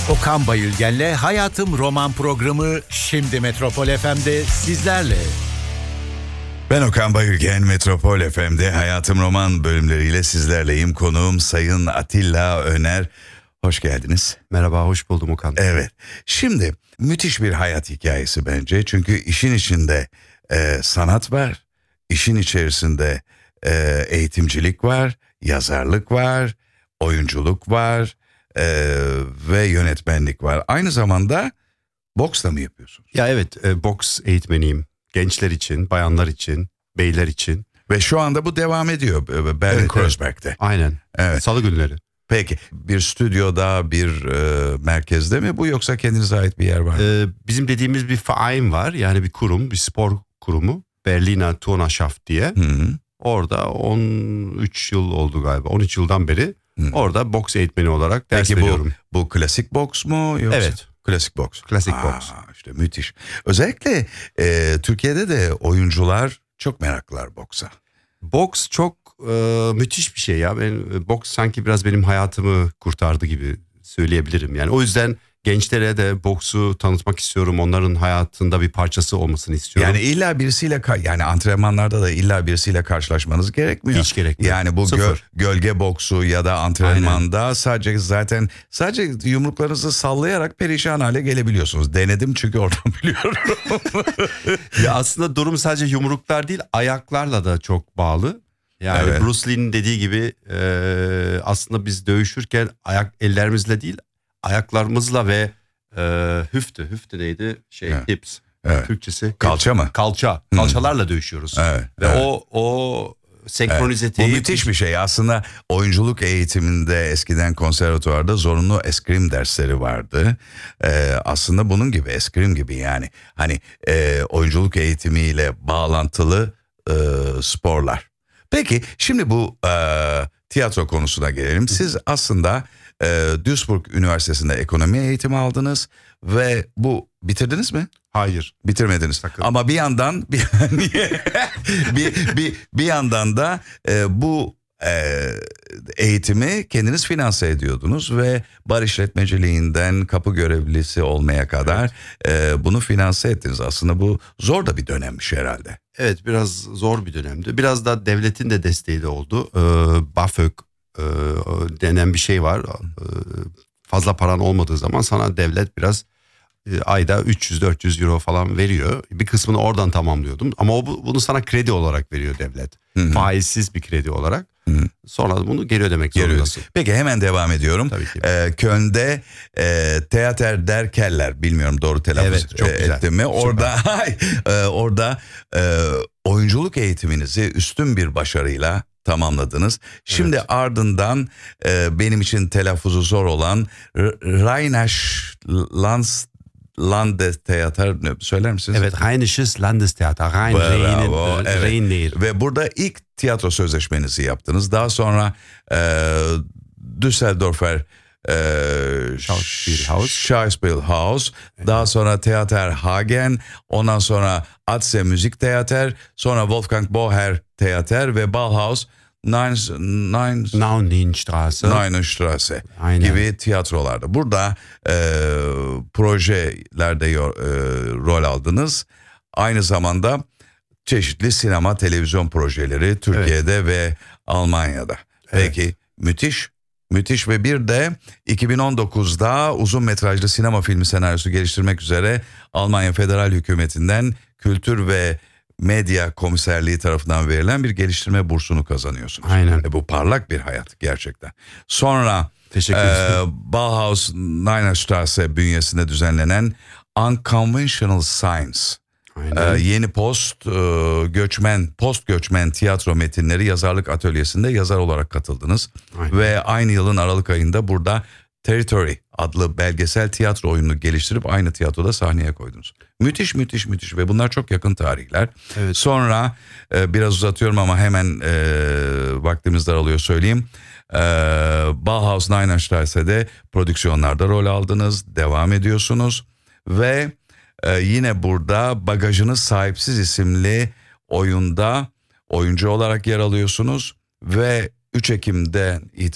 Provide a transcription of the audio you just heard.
Okan Bayülgen'le Hayatım Roman programı şimdi Metropol FM'de sizlerle. Ben Okan Bayülgen, Metropol FM'de Hayatım Roman bölümleriyle sizlerleyim. Konuğum Sayın Atilla Öner. Hoş geldiniz. Merhaba, hoş buldum Okan. Evet, şimdi müthiş bir hayat hikayesi bence. Çünkü işin içinde sanat var, işin içerisinde eğitimcilik var, yazarlık var, oyunculuk var ve yönetmenlik var. Aynı zamanda boks da mı yapıyorsunuz? Ya evet, boks eğitmeniyim. Gençler için, bayanlar için, beyler için. Ve şu anda bu devam ediyor Berlin-Kreuzberg'de. Evet. Aynen, Evet. Salı günleri. Peki bir stüdyoda, bir merkezde mi bu, yoksa kendinize ait bir yer var mı? Bizim dediğimiz bir verein var, yani bir kurum, bir spor kurumu. Berliner Turnerschaft diye. Hı-hı. Orada 13 yıl oldu galiba, 13 yıldan beri. Hı. Orada boks eğitmeni olarak ders Peki veriyorum. bu klasik boks mu yoksa? Evet. Klasik boks. Klasik boks. İşte müthiş. Özellikle Türkiye'de de oyuncular çok meraklılar boksa. Boks çok müthiş bir şey ya. Boks sanki biraz benim hayatımı kurtardı gibi söyleyebilirim. Yani o yüzden gençlere de boksu tanıtmak istiyorum. Onların hayatında bir parçası olmasını istiyorum. Yani illa birisiyle yani antrenmanlarda da illa birisiyle karşılaşmanız gerekmiyor. Hiç gerekmiyor. Yani bu gölge boksu ya da antrenmanda sadece yumruklarınızı sallayarak perişan hale gelebiliyorsunuz. Denedim çünkü oradan biliyorum. Ya aslında durum sadece yumruklar değil, ayaklarla da çok bağlı. Yani Evet. Bruce Lee'nin dediği gibi aslında biz dövüşürken ellerimizle değil, ayaklarımızla ve hüfte neydi? Evet. Hips. Evet. Türkçesi. Kalça mı? Kalçalarla dövüşüyoruz. Evet. Ve evet. o senkroniziteyi. Bu müthiş bir şey. Aslında oyunculuk eğitiminde eskiden konservatuvarda zorunlu eskrim dersleri vardı. Aslında bunun gibi, eskrim gibi yani. Hani oyunculuk eğitimiyle bağlantılı sporlar. Peki şimdi bu tiyatro konusuna gelelim. Siz aslında Duisburg Üniversitesi'nde ekonomi eğitimi aldınız ve bu bitirdiniz mi? Hayır. Bitirmediniz. Sakın. Ama bir yandan bir yandan da bu eğitimi kendiniz finanse ediyordunuz ve bar işletmeciliğinden kapı görevlisi olmaya kadar bunu finanse ettiniz. Aslında bu zor da bir dönemmiş herhalde. Evet, biraz zor bir dönemdi. Biraz da devletin de desteği de oldu. BAföG denen bir şey var. Fazla paran olmadığı zaman sana devlet biraz ayda 300-400 euro falan veriyor. Bir kısmını oradan tamamlıyordum. Ama bunu sana kredi olarak veriyor devlet. Hı-hı. Faizsiz bir kredi olarak. Hı-hı. Sonra bunu geri ödemek zorundasın. Peki hemen devam ediyorum. Tabii ki. Köln'de Theater der Keller, bilmiyorum doğru telaffuz ettim mi? Orada oyunculuk eğitiminizi üstün bir başarıyla tamamladınız. Şimdi ardından benim için telaffuzu zor olan Landestheater söyler misiniz? Evet, Rheinisches Landestheater. Rhein-Nehr. Ve burada ilk tiyatro sözleşmenizi yaptınız. Daha sonra Düsseldorfer Schauspielhaus, daha sonra Theater Hagen, ondan sonra Atze Musiktheater, sonra Wolfgang Boher Theater ve Bauhaus Neunstraße gibi tiyatrolarda. Burada projelerde rol aldınız. Aynı zamanda çeşitli sinema, televizyon projeleri Türkiye'de ve Almanya'da. Evet. Peki müthiş ve bir de 2019'da uzun metrajlı sinema filmi senaryosu geliştirmek üzere Almanya Federal Hükümeti'nden Kültür ve Medya Komiserliği tarafından verilen bir geliştirme bursunu kazanıyorsunuz. Aynen. Bu parlak bir hayat gerçekten. Sonra Bauhaus Neunstraße bünyesinde düzenlenen Unconventional Science, yeni post göçmen tiyatro metinleri yazarlık atölyesinde yazar olarak katıldınız. Aynen. Ve aynı yılın Aralık ayında burada Territory adlı belgesel tiyatro oyununu geliştirip aynı tiyatroda sahneye koydunuz. Müthiş ve bunlar çok yakın tarihler. Evet. Sonra biraz uzatıyorum ama hemen vaktimiz daralıyor söyleyeyim. Bauhaus Neunstraße'de prodüksiyonlarda rol aldınız, devam ediyorsunuz ve yine burada Bagajınız Sahipsiz isimli oyunda oyuncu olarak yer alıyorsunuz ve 3 Ekim'de